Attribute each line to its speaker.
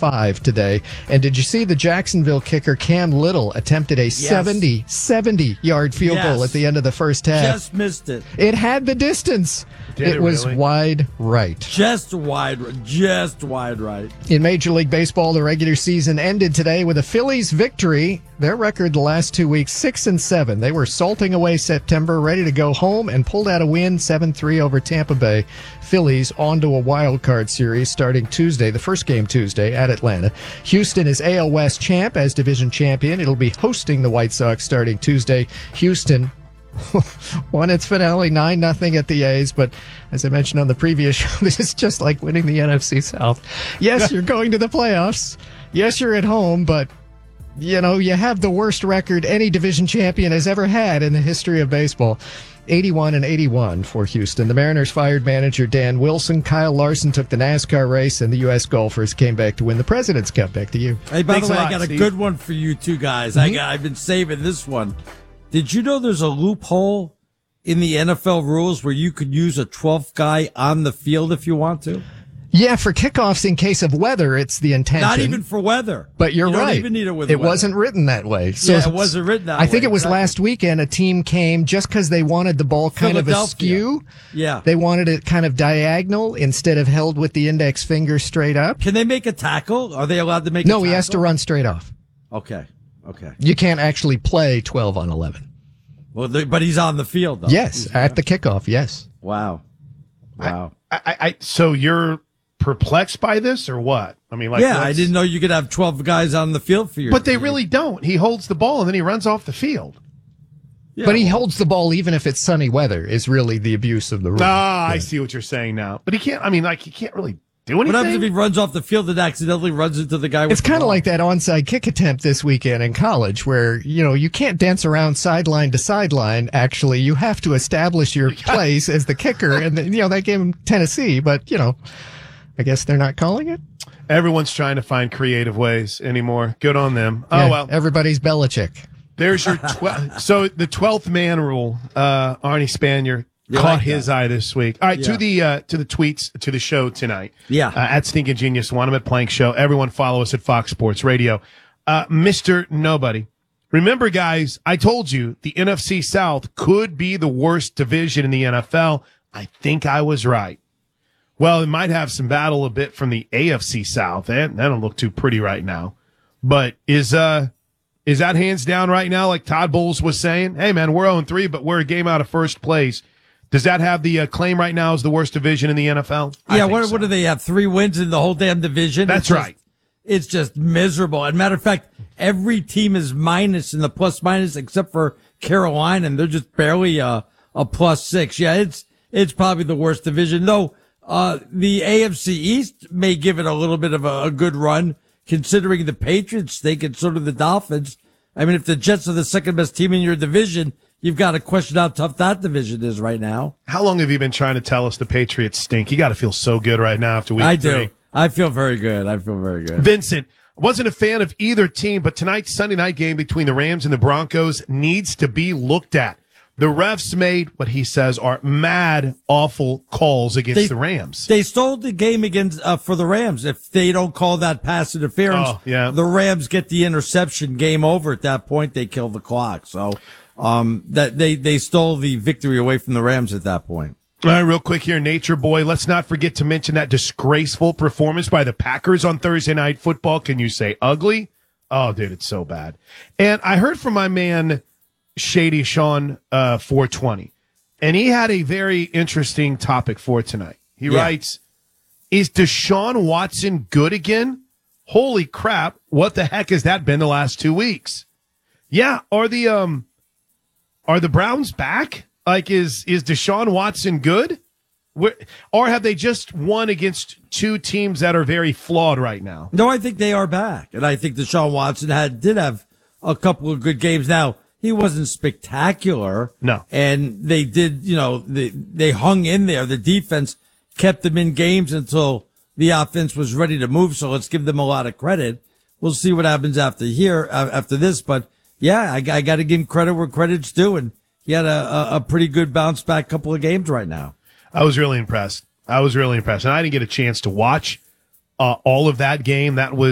Speaker 1: 5 today. And did you see the Jacksonville kicker Cam Little attempted a 70-yard field goal at the end of the first half?
Speaker 2: Just missed it.
Speaker 1: It had the distance. It was
Speaker 3: really?
Speaker 1: wide right.
Speaker 2: Just wide right.
Speaker 1: In Major League Baseball, the regular season ended today with a Phillies victory. Their record the last 2 weeks, 6-7. They were salting away September, ready to go home, and pulled out a win, 7-3 over Tampa Bay. Phillies onto a wild card series starting Tuesday, the first game Tuesday at Atlanta. Houston is AL West champ as division champion. It'll be hosting the White Sox starting Tuesday. Houston won its finale 9-0 at the A's, but as I mentioned on the previous show, this is just like winning the NFC South. Yes, you're going to the playoffs. Yes, you're at home, but you have the worst record any division champion has ever had in the history of baseball. 81-81 for Houston. The Mariners fired manager Dan Wilson. Kyle Larson took the NASCAR race, and the U.S. golfers came back to win the President's Cup. Back to you.
Speaker 2: Hey, by
Speaker 3: Thanks
Speaker 2: the way,
Speaker 3: a lot,
Speaker 2: I got
Speaker 3: Steve.
Speaker 2: a good one for you two guys. I've been saving this one. Did you know there's a loophole in the NFL rules where you could use a 12th guy on the field if you want to?
Speaker 1: Yeah, for kickoffs in case of weather, it's the intention.
Speaker 2: Not even for weather.
Speaker 1: But you're
Speaker 2: you
Speaker 1: right.
Speaker 2: Don't even need it with
Speaker 1: it
Speaker 2: weather.
Speaker 1: wasn't written that way. So
Speaker 2: it wasn't written that way.
Speaker 1: I think it was
Speaker 2: exactly.
Speaker 1: last weekend a team came just because they wanted the ball kind of askew.
Speaker 2: Yeah.
Speaker 1: They wanted it kind of diagonal instead of held with the index finger straight up.
Speaker 2: Can they make a tackle? Are they allowed to make a tackle?
Speaker 1: No, he has to run straight off.
Speaker 2: Okay.
Speaker 1: You can't actually play 12 on 11.
Speaker 2: Well, but he's on the field, though.
Speaker 1: Yes, at the kickoff, yes.
Speaker 2: Wow.
Speaker 3: So you're perplexed by this or what? I mean,
Speaker 2: I didn't know you could have 12 guys on the field for your
Speaker 3: But they really don't. He holds the ball and then he runs off the field.
Speaker 2: Yeah,
Speaker 1: but he holds the ball even if it's sunny weather is really the abuse of the rule.
Speaker 3: I see what you're saying now. But he can't, he can't really do anything.
Speaker 2: What happens if he runs off the field and accidentally runs into the guy with
Speaker 1: It's kind of like that onside kick attempt this weekend in college where, you can't dance around sideline to sideline. Actually, you have to establish your place as the kicker. And, that gave him Tennessee, but, I guess they're not calling it.
Speaker 3: Everyone's trying to find creative ways anymore. Good on them.
Speaker 1: Yeah,
Speaker 3: Oh, well.
Speaker 1: Everybody's Belichick.
Speaker 3: There's your so the 12th man rule. Arnie Spanier caught his eye this week. All right, to the tweets to the show tonight.
Speaker 2: Yeah,
Speaker 3: at Stinking Genius One, I'm at Plank Show. Everyone follow us at Fox Sports Radio. Mr. Nobody. Remember, guys, I told you the NFC South could be the worst division in the NFL. I think I was right. Well, it might have some battle a bit from the AFC South. That don't look too pretty right now. But is that hands down right now, like Todd Bowles was saying? Hey, man, we're 0-3, but we're a game out of first place. Does that have the claim right now as the worst division in the NFL?
Speaker 2: Yeah, what do they have? 3 wins in the whole damn division?
Speaker 3: That's right.
Speaker 2: It's just miserable. As a matter of fact, every team is minus in the plus-minus except for Carolina, and they're just barely a +6. Yeah, it's probably the worst division, though. The AFC East may give it a little bit of a good run, considering the Patriots stink and sort of the Dolphins. I mean, if the Jets are the second best team in your division, you've got to question how tough that division is right now.
Speaker 3: How long have you been trying to tell us the Patriots stink? You got to feel so good right now after week 3.
Speaker 2: I do. I feel very good.
Speaker 3: Vincent, wasn't a fan of either team, but tonight's Sunday night game between the Rams and the Broncos needs to be looked at. The refs made what he says are mad, awful calls against the Rams.
Speaker 2: They stole the game against for the Rams. If they don't call that pass interference, the Rams get the interception. Game over. At that point, they kill the clock. So that they stole the victory away from the Rams at that point.
Speaker 3: All right, real quick here, Nature Boy. Let's not forget to mention that disgraceful performance by the Packers on Thursday Night Football. Can you say ugly? Oh, dude, it's so bad. And I heard from my man Shady Sean 420, and he had a very interesting topic for tonight. He writes, is Deshaun Watson good again? Holy crap, what the heck has that been the last 2 weeks? Yeah, are the Browns back? Like, is Deshaun Watson good? Or have they just won against 2 teams that are very flawed right now?
Speaker 2: No, I think they are back, and I think Deshaun Watson did have a couple of good games. Now, he wasn't spectacular.
Speaker 3: No.
Speaker 2: And they did, they hung in there. The defense kept them in games until the offense was ready to move. So let's give them a lot of credit. We'll see what happens after this. But yeah, I got to give him credit where credit's due. And he had a pretty good bounce back couple of games right now.
Speaker 3: I was really impressed. And I didn't get a chance to watch all of that game. That was